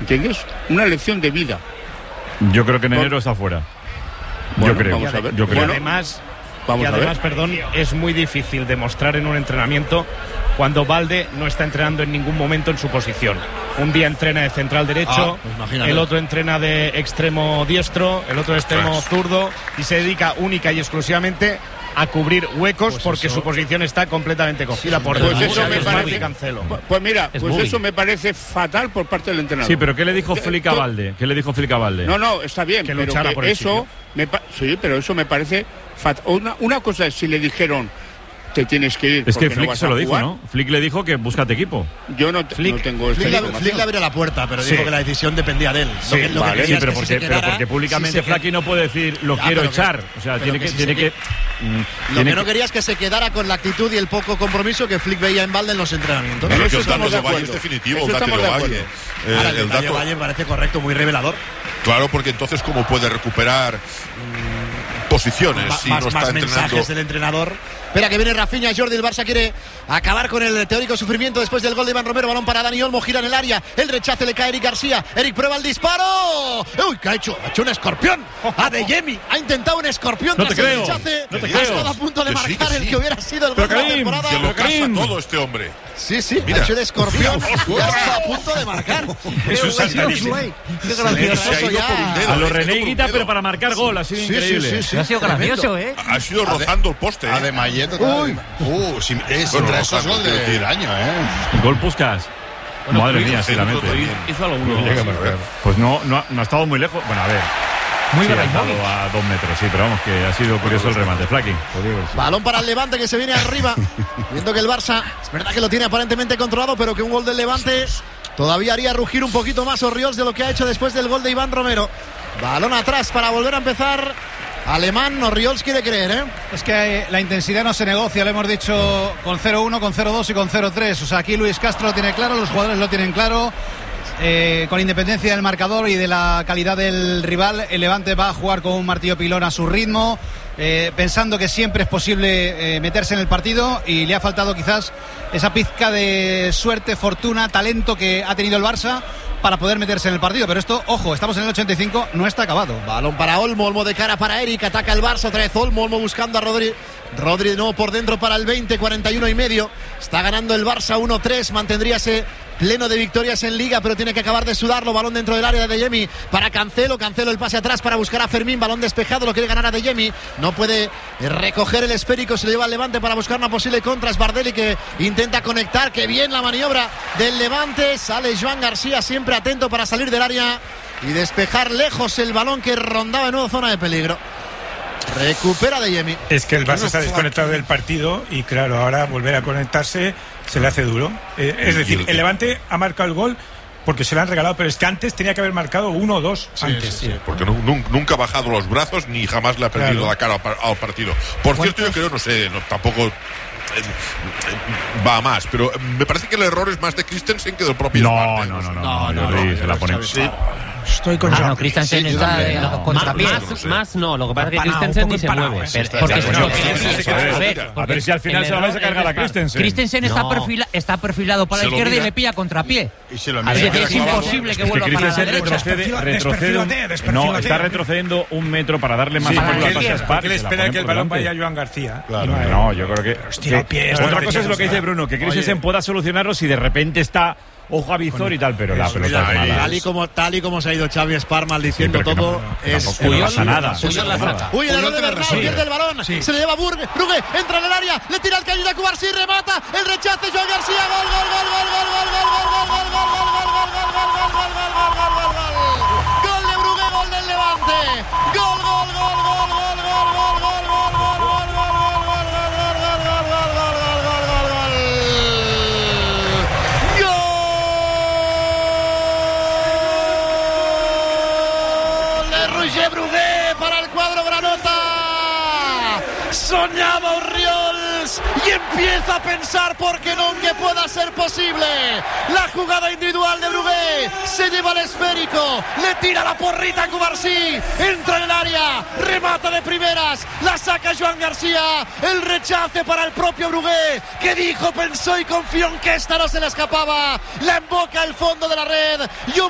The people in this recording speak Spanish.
¿entiendes? Una lección de vida. Yo creo que en enero está fuera. Bueno, yo creo. vamos a ver. Yo creo. Y además, perdón, es muy difícil demostrar en un entrenamiento cuando Balde no está entrenando en ningún momento en su posición. Un día entrena de central derecho, pues el otro entrena de extremo diestro, el otro de extremo zurdo, y se dedica única y exclusivamente a cubrir huecos, pues porque su posición está completamente cogida por eso me parece Cancelo. Pues mira, eso me parece fatal por parte del entrenador. Sí, pero ¿qué le dijo Flick a Balde? ¿Qué le dijo Flick a Balde? No, está bien, que pero luchara que por el eso sí, pero eso me parece fatal. Una cosa es si le dijeron te tienes que ir. Es que Flick Flick se lo dijo, ¿no? Flick le dijo que búscate equipo. Yo no tengo Flick le abrió la puerta, pero dijo que la decisión dependía de él. Pero porque públicamente Flaky no puede decir lo quiero echar. O sea, tiene que lo que no quería es que se quedara con la actitud y el poco compromiso que Flick veía en Balde en los entrenamientos. Pero que el dato de Valle es definitivo, el dato de Valle. El dato de Valle parece correcto, muy revelador. Claro, porque entonces cómo puede recuperar posiciones si no está más entrenando. Mensajes del entrenador. Espera que viene Rafinha, Jordi, el Barça quiere acabar con el teórico sufrimiento después del gol de Iván Romero, balón para Dani Olmo, gira en el área, el rechace le cae a Eric García, Eric prueba el disparo, uy, ¿qué ha hecho? Ha hecho un escorpión, a Adeyemi, ha intentado un escorpión tras el rechace, ha estado a punto de marcar el que hubiera sido el gol de la temporada. Se lo casa todo este hombre. Sí, ha hecho el escorpión y ha estado a punto de marcar. Es un saltarín. Qué gracioso a lo René Higuita, pero para marcar gol, ha sido increíble. Ha sido gracioso, Ha sido rozando el poste. Además, contra esos gol del año, Gol Puskás. Bueno, madre mía, sinceramente. Hizo alguno. Pues no ha estado muy lejos. Bueno, a ver. Muy ha estado a 2 metros, sí, pero vamos, que ha sido curioso el remate, Flaky. Balón para el Levante que se viene arriba. Viendo que el Barça, es verdad que lo tiene aparentemente controlado, pero que un gol del Levante todavía haría rugir un poquito más Orriols de lo que ha hecho después del gol de Iván Romero. Balón atrás para volver a empezar. Alemán, Orriols quiere creer, Es que la intensidad no se negocia, lo hemos dicho con 0-1, con 0-2 y con 0-3. O sea, aquí Luis Castro lo tiene claro, los jugadores lo tienen claro. Con independencia del marcador y de la calidad del rival, el Levante va a jugar con un martillo pilón a su ritmo, pensando que siempre es posible meterse en el partido, y le ha faltado quizás esa pizca de suerte, fortuna, talento que ha tenido el Barça para poder meterse en el partido, pero esto, ojo, estamos en el 85, no está acabado. Balón para Olmo de cara para Eric, ataca el Barça otra vez Olmo buscando a Rodri de nuevo por dentro para el 20, 41 y medio, está ganando el Barça 1-3, mantendría ese pleno de victorias en Liga, pero tiene que acabar de sudarlo. Balón dentro del área de Adeyemi para Cancelo el pase atrás para buscar a Fermín, balón despejado, lo quiere ganar Adeyemi, no puede recoger el esférico, se lo lleva al Levante para buscar una posible contra. Es Bardelli que intenta conectar, que bien la maniobra del Levante, sale Joan García siempre atento para salir del área y despejar lejos el balón que rondaba en nueva zona de peligro. Recupera Adeyemi. Es que el Barça está desconectado del partido y claro, ahora volver a conectarse se le hace duro. Es decir, el Levante ha marcado el gol porque se lo han regalado, pero es que antes tenía que haber marcado 1 o 2 antes. Sí, porque nunca ha bajado los brazos ni jamás le ha perdido la cara al partido. Por cierto, yo creo, tampoco va a más, pero me parece que el error es más de Christensen que del propio Sparta. No, se la pone. Estoy con no, Christensen está contrapié. Más no, lo que pasa es que Christensen ni se mueve. A ver si al final se la vais a cargar a Christensen. Christensen está perfilado para la izquierda y le pilla contrapié. Es imposible que vuelva para la derecha. Retrocede. No, está retrocediendo 1 metro para darle más apoyo al pase a Sparta. ¿Qué le espera que el balón vaya a Joan García? No, yo creo que otra cosa es lo que dice Bruno, que Christensen pueda solucionarlo si de repente está ojo a visor y tal, pero la pelota es mala. Tal y como se ha ido Xavi Espar maldiciendo todo, no pasa nada. Uy, el error de Bernal, pierde el balón, se le lleva Brugge, entra en el área, le tira el cañón a Cubarsí, remata, el rechace, Joan García, gol. Gol de Brugge, gol del Levante. Gol. Brugge para el cuadro granota. Soñaba Orriols y empieza a pensar, ¿por qué no?, que pueda ser posible. La jugada individual de Brugge, se lleva el esférico, le tira la porrita a Cubarsí, entra en el área, remata de primeras, la saca Joan García, el rechace para el propio Brugge, que dijo, pensó y confió en que esta no se le escapaba, la emboca al fondo de la red y